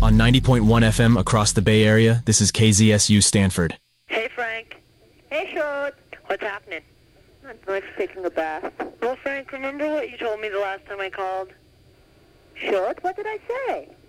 On 90.1 FM across the Bay Area, this is KZSU Stanford. Hey, Frank. Hey, Short. What's happening? Not much, taking a bath. Well, Frank, remember what you told me the last time I called? Short, what did I say?